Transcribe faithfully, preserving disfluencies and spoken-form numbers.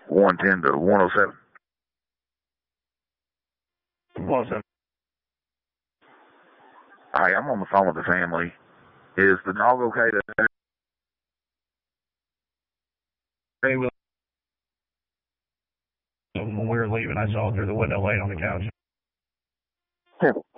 one ten to one oh seven. one oh seven. Hi, I'm on the phone with the family. Is the dog okay to... Hey, Will. When we were leaving, I saw through the window laying on the couch.